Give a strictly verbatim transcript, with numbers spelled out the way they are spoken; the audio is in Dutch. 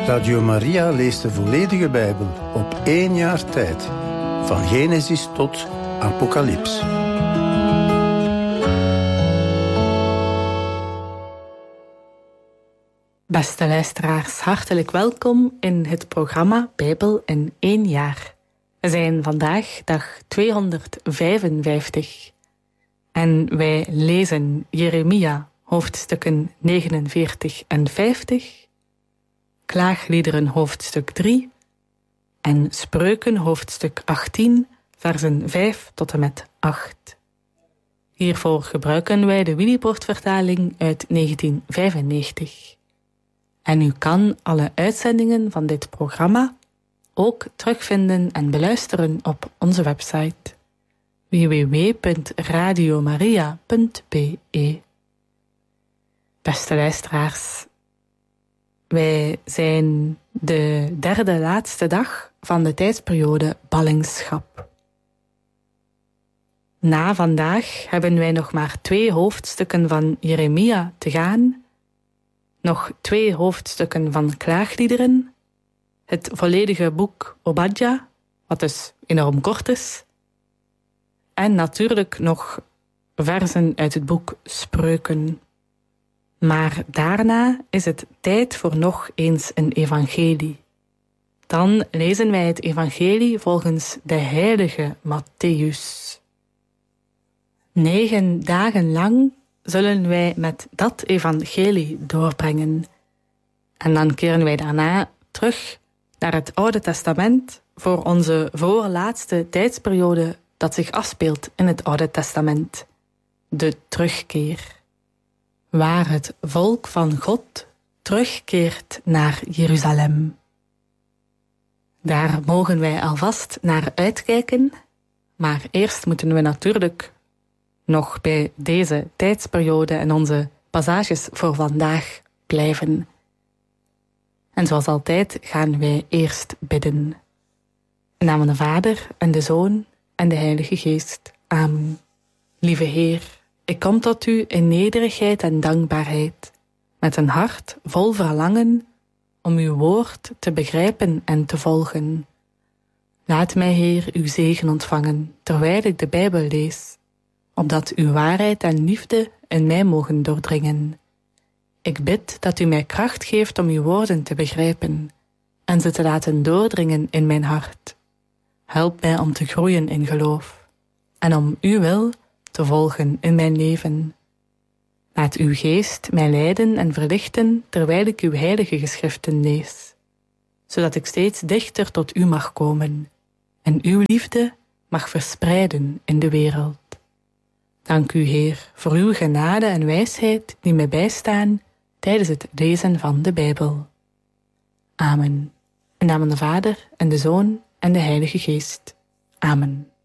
Radio Maria leest de volledige Bijbel op één jaar tijd. Van Genesis tot Apocalyps. Beste luisteraars, hartelijk welkom in het programma Bijbel in één jaar. We zijn vandaag dag tweehonderdvijfenvijftig. En wij lezen Jeremia hoofdstukken negenenveertig en vijftig... Klaagliederen hoofdstuk drie en Spreuken hoofdstuk achttien, versen vijf tot en met acht. Hiervoor gebruiken wij de Willibrord-vertaling uit negentien vijfennegentig. En u kan alle uitzendingen van dit programma ook terugvinden en beluisteren op onze website w w w punt radiomaria punt b e. Beste luisteraars, wij zijn de derde laatste dag van de tijdsperiode ballingschap. Na vandaag hebben wij nog maar twee hoofdstukken van Jeremia te gaan, nog twee hoofdstukken van Klaagliederen, het volledige boek Obadja, wat dus enorm kort is, en natuurlijk nog versen uit het boek Spreuken. Maar daarna is het tijd voor nog eens een evangelie. Dan lezen wij het evangelie volgens de heilige Mattheüs. Negen dagen lang zullen wij met dat evangelie doorbrengen. En dan keren wij daarna terug naar het Oude Testament voor onze voorlaatste tijdsperiode dat zich afspeelt in het Oude Testament. De terugkeer. Waar het volk van God terugkeert naar Jeruzalem. Daar mogen wij alvast naar uitkijken, maar eerst moeten we natuurlijk nog bij deze tijdsperiode en onze passages voor vandaag blijven. En zoals altijd gaan wij eerst bidden. In naam van de Vader en de Zoon en de Heilige Geest. Amen. Lieve Heer, ik kom tot u in nederigheid en dankbaarheid, met een hart vol verlangen om uw woord te begrijpen en te volgen. Laat mij, Heer, uw zegen ontvangen, terwijl ik de Bijbel lees, opdat uw waarheid en liefde in mij mogen doordringen. Ik bid dat u mij kracht geeft om uw woorden te begrijpen en ze te laten doordringen in mijn hart. Help mij om te groeien in geloof en om uw wil te volgen in mijn leven. Laat uw geest mij leiden en verlichten terwijl ik uw heilige geschriften lees, zodat ik steeds dichter tot u mag komen en uw liefde mag verspreiden in de wereld. Dank u, Heer, voor uw genade en wijsheid die mij bijstaan tijdens het lezen van de Bijbel. Amen. In naam van de Vader en de Zoon en de Heilige Geest. Amen.